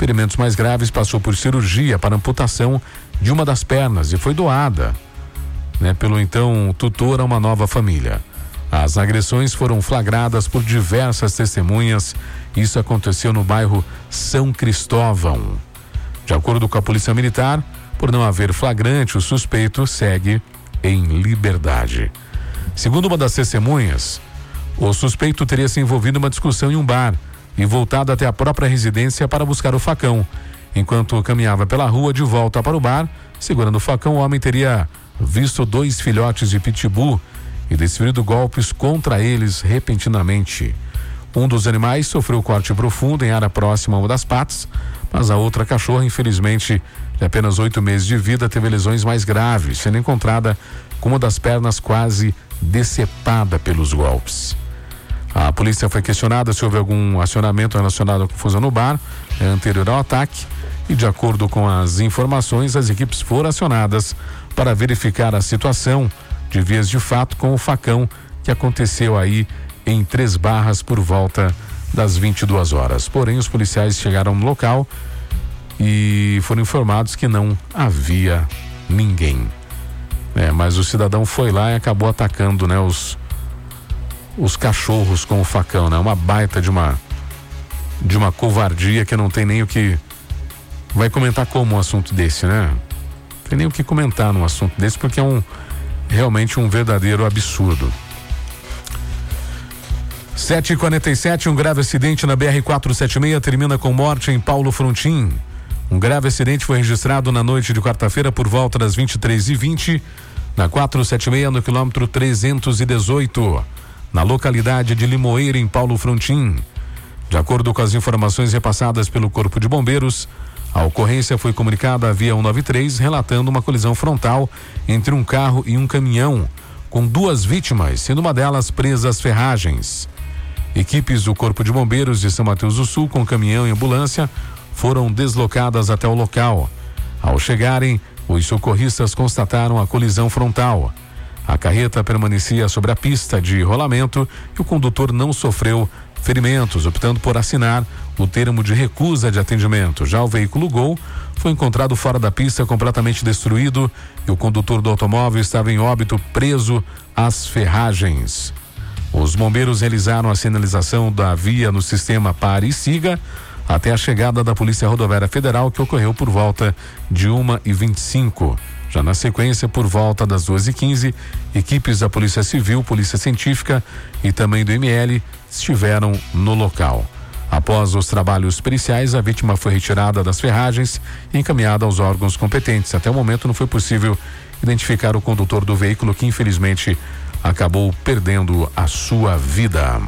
ferimentos mais graves, passou por cirurgia para amputação de uma das pernas e foi doada, pelo então tutor a uma nova família. As agressões foram flagradas por diversas testemunhas. Isso aconteceu no bairro São Cristóvão. De acordo com a Polícia Militar, por não haver flagrante, o suspeito segue em liberdade. Segundo uma das testemunhas, o suspeito teria se envolvido em uma discussão em um bar e voltado até a própria residência para buscar o facão. Enquanto caminhava pela rua de volta para o bar, segurando o facão, o homem teria visto 2 filhotes de pitbull e desferido golpes contra eles repentinamente. Um dos animais sofreu corte profundo em área próxima a uma das patas, mas a outra cachorra, infelizmente, de apenas 8 meses de vida, teve lesões mais graves, sendo encontrada com uma das pernas quase decepada pelos golpes. A polícia foi questionada se houve algum acionamento relacionado à confusão no bar anterior ao ataque e, de acordo com as informações, as equipes foram acionadas para verificar a situação de vias de fato com o facão que aconteceu aí em 3 Barras por volta das 22 horas. Porém, os policiais chegaram no local e foram informados que não havia ninguém. Mas o cidadão foi lá e acabou atacando, os cachorros com o facão, Uma baita de uma covardia que não tem nem o que vai comentar como um assunto desse, Não tem nem o que comentar num assunto desse, porque é realmente um verdadeiro absurdo. 7h47, um grave acidente na BR-476 termina com morte em Paulo Frontin. Um grave acidente foi registrado na noite de quarta-feira por volta das 23h20 na 476 no quilômetro 318, na localidade de Limoeiro, em Paulo Frontin. De acordo com as informações repassadas pelo Corpo de Bombeiros, a ocorrência foi comunicada à Via 193, relatando uma colisão frontal entre um carro e um caminhão, com 2 vítimas, sendo uma delas presa às ferragens. Equipes do Corpo de Bombeiros de São Mateus do Sul, com caminhão e ambulância, foram deslocadas até o local. Ao chegarem, os socorristas constataram a colisão frontal. A carreta permanecia sobre a pista de rolamento e o condutor não sofreu ferimentos, optando por assinar o termo de recusa de atendimento. Já o veículo Gol foi encontrado fora da pista, completamente destruído, e o condutor do automóvel estava em óbito, preso às ferragens. Os bombeiros realizaram a sinalização da via no sistema Pare e Siga até a chegada da Polícia Rodoviária Federal, que ocorreu por volta de 1h25. Já na sequência, por volta das 2h15, equipes da Polícia Civil, Polícia Científica e também do ML estiveram no local. Após os trabalhos periciais, a vítima foi retirada das ferragens e encaminhada aos órgãos competentes. Até o momento não foi possível identificar o condutor do veículo, que infelizmente acabou perdendo a sua vida.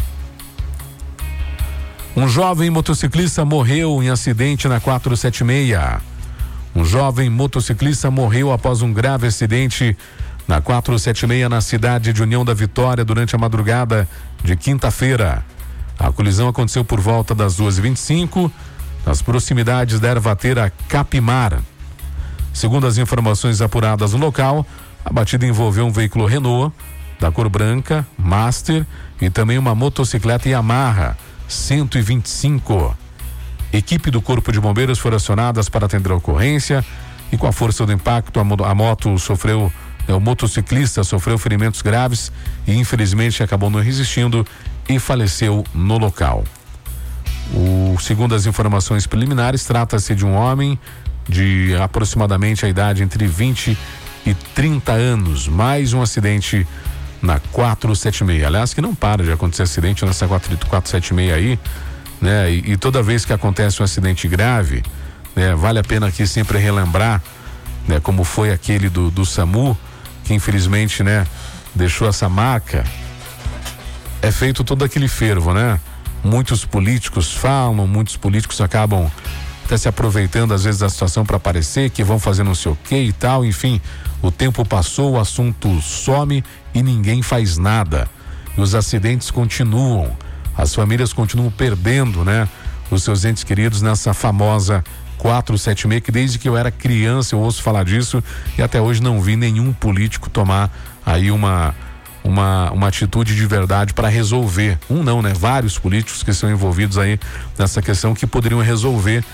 Um jovem motociclista morreu em acidente na 476. Um jovem motociclista morreu após um grave acidente na 476 na cidade de União da Vitória durante a madrugada de quinta-feira. A colisão aconteceu por volta das 2h25 nas proximidades da ervateira Capimar. Segundo as informações apuradas no local, a batida envolveu um veículo Renault da cor branca, Master, e também uma motocicleta Yamaha 125. Equipe do Corpo de Bombeiros foram acionadas para atender a ocorrência e, com a força do impacto, o motociclista sofreu ferimentos graves e infelizmente acabou não resistindo e faleceu no local. Segundo as informações preliminares, trata-se de um homem de aproximadamente a idade entre 20 e 30 anos. Mais um acidente na 476. Aliás, que não para de acontecer acidente nessa 476 aí, E toda vez que acontece um acidente grave, vale a pena aqui sempre relembrar, como foi aquele do SAMU, que infelizmente, deixou essa marca. É feito todo aquele fervo, Muitos políticos falam, muitos políticos acabam até se aproveitando às vezes da situação para aparecer, que vão fazer não sei o que e tal, enfim, o tempo passou, o assunto some e ninguém faz nada. E os acidentes continuam, as famílias continuam perdendo, os seus entes queridos nessa famosa 476, que desde que eu era criança eu ouço falar disso e até hoje não vi nenhum político tomar aí uma atitude de verdade para resolver. Vários políticos que são envolvidos aí nessa questão, que poderiam resolver